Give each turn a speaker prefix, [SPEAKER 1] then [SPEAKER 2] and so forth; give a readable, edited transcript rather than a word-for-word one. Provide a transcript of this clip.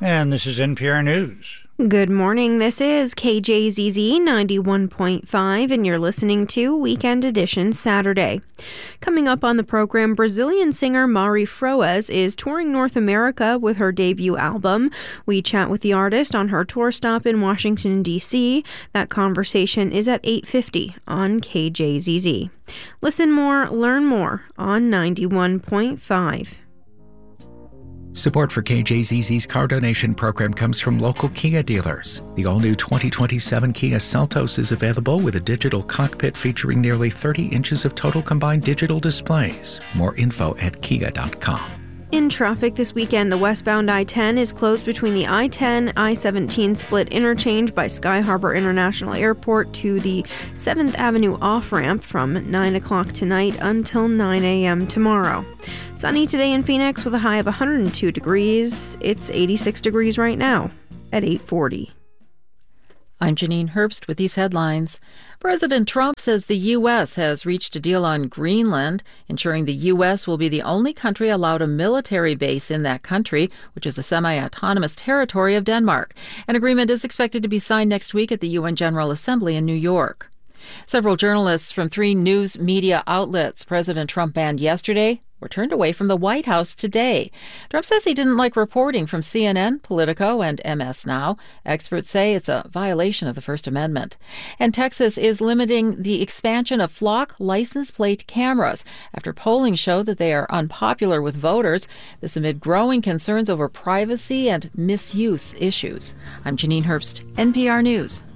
[SPEAKER 1] And this is NPR News.
[SPEAKER 2] Good morning. This is KJZZ 91.5, and you're listening to Weekend Edition Saturday. Coming up on the program, Brazilian singer Mari Froes is touring North America with her debut album. We chat with the artist on her tour stop in Washington, D.C. That conversation is at 8:50 on KJZZ. Listen more, learn more on 91.5.
[SPEAKER 3] Support for KJZZ's car donation program comes from local Kia dealers. The all-new 2027 Kia Seltos is available with a digital cockpit featuring nearly 30 inches of total combined digital displays. More info at kia.com.
[SPEAKER 2] In traffic this weekend, the westbound I-10 is closed between the I-10-I-17 split interchange by Sky Harbor International Airport to the 7th Avenue off-ramp from 9 o'clock tonight until 9 a.m. tomorrow. Sunny today in Phoenix with a high of 102 degrees. It's 86 degrees right now at 8:40.
[SPEAKER 4] I'm Janine Herbst with these headlines. President Trump says the U.S. has reached a deal on Greenland, ensuring the U.S. will be the only country allowed a military base in that country, which is a semi-autonomous territory of Denmark. An agreement is expected to be signed next week at the UN General Assembly in New York. Several journalists from 3 news media outlets President Trump banned yesterday were turned away from the White House today. Trump says he didn't like reporting from CNN, Politico, and MS Now. Experts say it's a violation of the First Amendment. And Texas is limiting the expansion of flock license plate cameras after polling showed that they are unpopular with voters. This amid growing concerns over privacy and misuse issues. I'm Janine Herbst, NPR News.